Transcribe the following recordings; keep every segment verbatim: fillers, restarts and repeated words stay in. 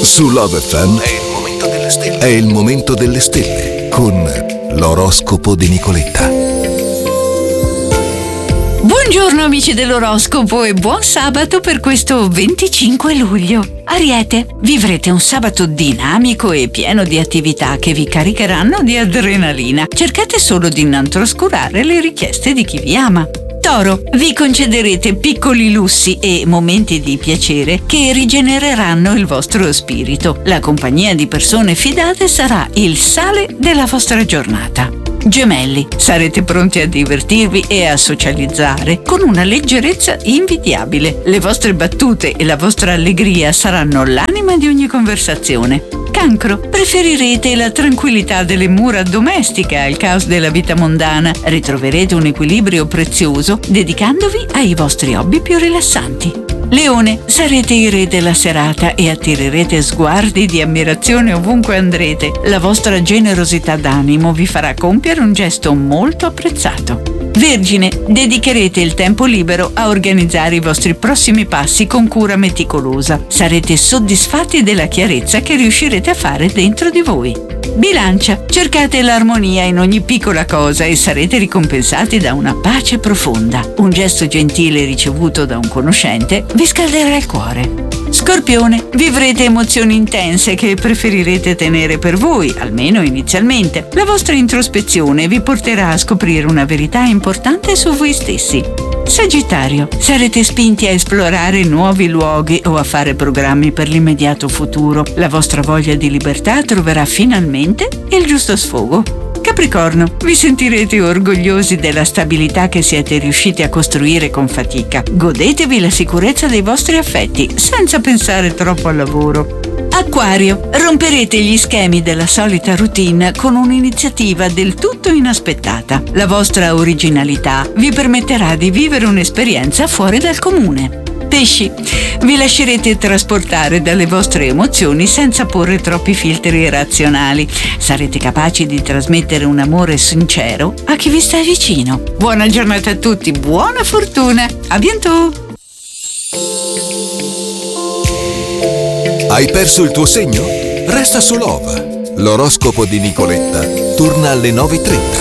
Su Love F M è il momento delle stelle. È il momento delle stelle con l'oroscopo di Nicoletta. Buongiorno amici dell'oroscopo e buon sabato per questo venticinque luglio. Ariete, vivrete un sabato dinamico e pieno di attività che vi caricheranno di adrenalina. Cercate solo di non trascurare le richieste di chi vi ama. Toro, vi concederete piccoli lussi e momenti di piacere che rigenereranno il vostro spirito. La compagnia di persone fidate sarà il sale della vostra giornata. Gemelli, sarete pronti a divertirvi e a socializzare con una leggerezza invidiabile. Le vostre battute e la vostra allegria saranno l'anima di ogni conversazione. Cancro, preferirete la tranquillità delle mura domestiche al caos della vita mondana. Ritroverete un equilibrio prezioso dedicandovi ai vostri hobby più rilassanti. Leone, sarete i re della serata e attirerete sguardi di ammirazione ovunque andrete. La vostra generosità d'animo vi farà compiere un gesto molto apprezzato. Vergine, dedicherete il tempo libero a organizzare i vostri prossimi passi con cura meticolosa. Sarete soddisfatti della chiarezza che riuscirete a fare dentro di voi. Bilancia, cercate l'armonia in ogni piccola cosa e sarete ricompensati da una pace profonda. Un gesto gentile ricevuto da un conoscente vi scalderà il cuore. Scorpione, vivrete emozioni intense che preferirete tenere per voi, almeno inizialmente. La vostra introspezione vi porterà a scoprire una verità importante su voi stessi. Sagittario, sarete spinti a esplorare nuovi luoghi o a fare programmi per l'immediato futuro. La vostra voglia di libertà troverà finalmente il giusto sfogo. Capricorno, vi sentirete orgogliosi della stabilità che siete riusciti a costruire con fatica. Godetevi la sicurezza dei vostri affetti, senza pensare troppo al lavoro. Acquario, romperete gli schemi della solita routine con un'iniziativa del tutto inaspettata. La vostra originalità vi permetterà di vivere un'esperienza fuori dal comune. Pesci, vi lascerete trasportare dalle vostre emozioni senza porre troppi filtri irrazionali. Sarete capaci di trasmettere un amore sincero a chi vi sta vicino. Buona giornata a tutti, buona fortuna, a bientôt! Hai perso il tuo segno? Resta su Love. L'oroscopo di Nicoletta torna alle nove e trenta.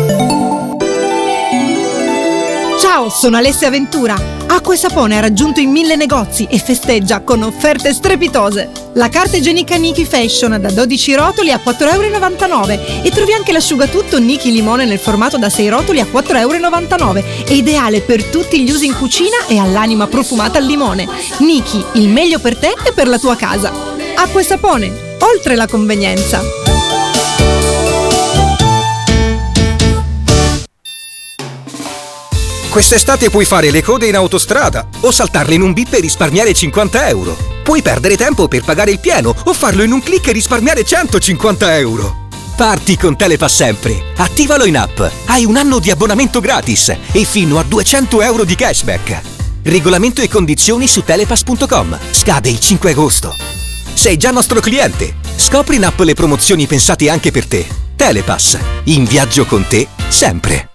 Ciao, sono Alessia Ventura. Acqua e Sapone ha raggiunto i mille negozi e festeggia con offerte strepitose. La carta igienica Niki Fashion da dodici rotoli a quattro virgola novantanove euro e trovi anche l'asciugatutto Niki Limone nel formato da sei rotoli a quattro virgola novantanove euro. È ideale per tutti gli usi in cucina e all'anima profumata al limone. Niki, il meglio per te e per la tua casa. Acqua e Sapone, oltre la convenienza. Quest'estate puoi fare le code in autostrada o saltarle in un bip e risparmiare cinquanta euro. Puoi perdere tempo per pagare il pieno o farlo in un click e risparmiare centocinquanta euro. Parti con Telepass sempre. Attivalo in app. Hai un anno di abbonamento gratis e fino a duecento euro di cashback. Regolamento e condizioni su telepass punto com. Scade il cinque agosto. Sei già nostro cliente. Scopri in app le promozioni pensate anche per te. Telepass. In viaggio con te sempre.